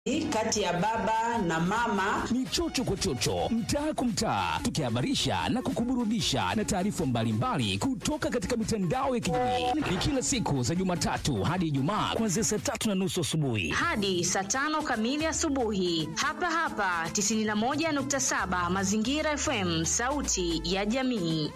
Kati ya baba na mama ni chocho kwa chocho, mtaa kwa mtaa, tukihabarisha na kukuburudisha na taarifa mbalimbali kutoka katika mitandao ya kijamii. Ni kila siku za Jumatatu hadi Ijumaa kuanzia saa 3:30 asubuhi hadi saa 5 kamili asubuhi. Hapa 91.7 Mazingira FM, sauti ya jamii.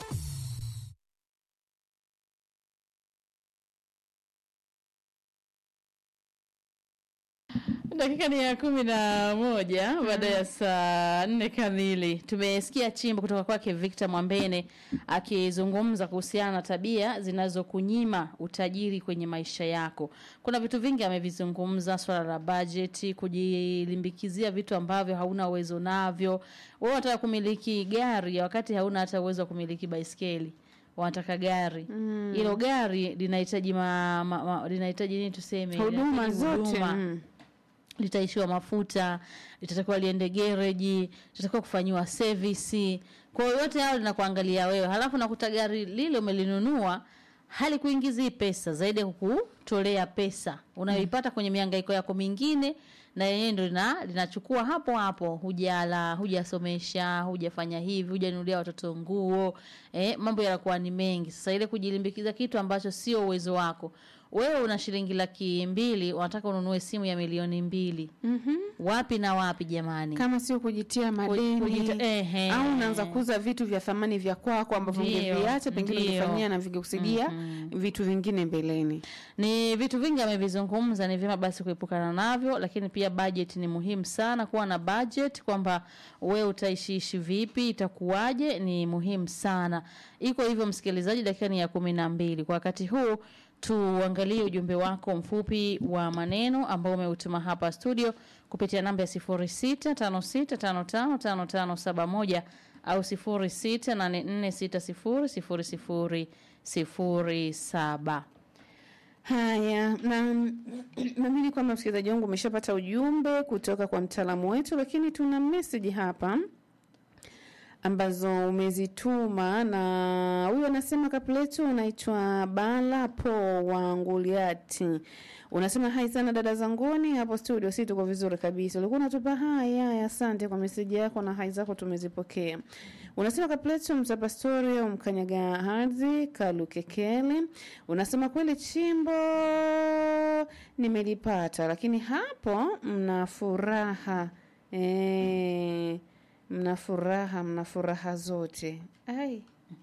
Dakika ni ya 11 baada ya saa 4 kamili. Tumesikia chimbo kutoka kwake Victor Mwambene akizungumza kuhusiana na tabia zinazokunyima utajiri kwenye maisha yako. Kuna vitu vingi amevizungumza, swala la budget, kujilimbikizia vitu ambavyo hauna uwezo navyo. Wewe unataka kumiliki gari wakati hauna hata uwezo wa kumiliki baiskeli. Wanataka gari. Hilo gari linahitaji linahitaji nini tuseme? Huduma zote. Litaishiwa mafuta, litatakiwa liende garage, litatakiwa kufanyiwa service. Kwa hiyo yote hao linakuangalia wewe. Halafu nakuta gari lile umelinunua hali kuingizi pesa zaidi ya kukutolea pesa unayoipata kwenye mihangaiko yako mingine, na yeye ndio linachukua hapo hapo. Hujala, hujasomesha, hujafanya hivi, hujanunulia watoto nguo, mambo yanakuwa ni mengi. Sasa ile kujilimbikiza kitu ambacho sio uwezo wako. Wewe una shilingi 200,000, unataka ununue simu ya milioni 2. Wapi na wapi jamani? Kama sio kujitia madeni au unaanza kuuza vitu vya thamani vya kwako ambavyo ungeviacha pengine ungefanyia na vingekusaidia vitu vingine mbeleni. Ni vitu vingi amevizungumza, ni vyema basi kuepukana navyo, lakini pia budget ni muhimu sana. Kuwa na budget kwamba wewe utaishiishi vipi, itakuwaje, ni muhimu sana. Iko hivyo msikilizaji, dakika ni ya 12. Kwa wakati huu tuangalie ujumbe wako mfupi wa maneno ambao umeutuma hapa studio kupitia namba ya 0656555571 au 0684600007. Haya, naamini kwamba msikilizaji wangu umeshapata ujumbe kutoka kwa mtaalamu wetu, lakini tuna message hapa ambazo umezituma, na huyu anasema kapletu unaitwa Bala Po wa Nguliati. Unasema hai sana dada zanguni hapo studio, sisi tuko vizuri kabisa. Ulikuwa unatupa haya, asante kwa message yako na hai zako tumezipokea. Unasema kapletu mzapa story au mkanyaga hadhi Kalukekele. Unasema kweli chimbo nimelipata, lakini hapo mna furaha. Mna furaha zote. Ai.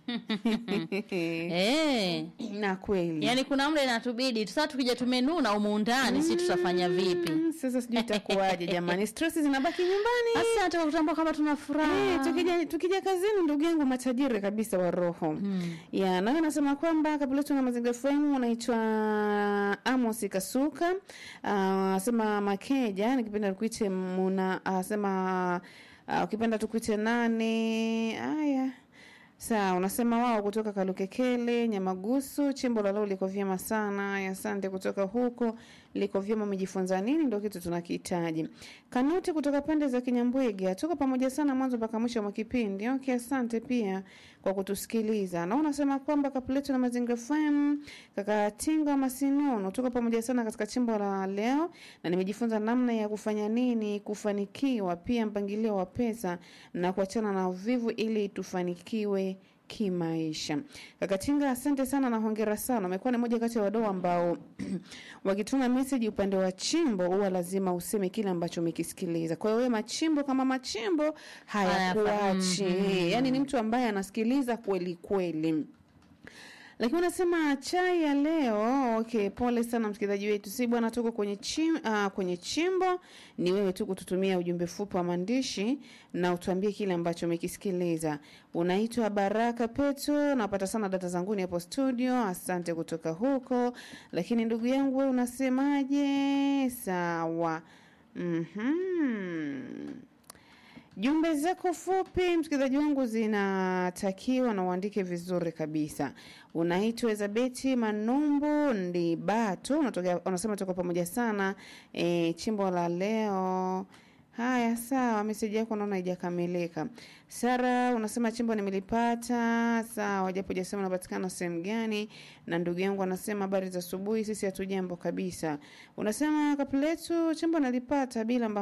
Na kweli. Yaani kuna muda inatubidi sasa tukija tumenuna humu ndani sisi tutafanya vipi? Sasa sijui itakuwaje jamani. Stress zinabaki nyumbani. Asante kwa kutambua kama tuna furaha. Tukija kazini ndugu yangu matajiri kabisa wa roho. Ya, na anasema kwamba kabla tuna Mazingira FM unaitwa Amos Kasuka. Asema Makeja, nikipenda kuite Muna, asema ukipenda tukuite nani? Haya. Sawa, unasema wao kutoka Kalukekele, Nyamagusu, chimbo la leo liko vyema sana. Asante kutoka huko, liko vyema, umejifunza nini? Ndio kitu tunakihitaji. Kanuti kutoka pande za Kinyambwege, tuko pamoja sana mwanzo mpaka mwisho wa kipindi. Okay, asante pia kwa kutusikiliza. Na unasema kwamba Kapuletu na Mazingira FM, kaka Tinga Masinono, tuko pamoja sana katika chimbo la leo na nimejifunza namna ya kufanya nini kufanikiwa, pia mpangilio wa pesa na kuachana na uvivu ili tufanikiwe kimaisha. Kaka Tinga, asante sana na hongera sana. Umekuwa ni moja kati ya wadau ambao wakituma message upande wa chimbo huwa lazima useme kile ambacho umekisikiliza. Kwa hiyo wewe machimbo kama machimbo hayakuachi. Yaani ni mtu ambaye anasikiliza kweli kweli. Lakini unasema chai ya leo, okay, pole sana msikilizaji wetu. Si bwana tuko kwenye chimbo, ni wewe tu kututumia ujumbe fupi wa maandishi na utuambie kile ambacho umekisikiliza. Unaitwa Baraka Peto, napata sana data zangu hapo studio. Asante kutoka huko. Lakini ndugu yangu wewe unasemaje? Sawa. Jumbe zako fupi msikilizaji wangu zinatakiwa na uandike vizuri kabisa. Unaitwa Elizabeth Manumbu Ndibato, unasema tuko pamoja sana. Chimbo la leo Haya, sawa, message yako naona haijakamilika. Sara unasema chimbo nimelipata. Sawa, japo hujasema unapatikana sehemu gani. Na ndugu yangu anasema habari za asubuhi, sisi hatujambo kabisa. Unasema Kapuletu chimbo nalipata bila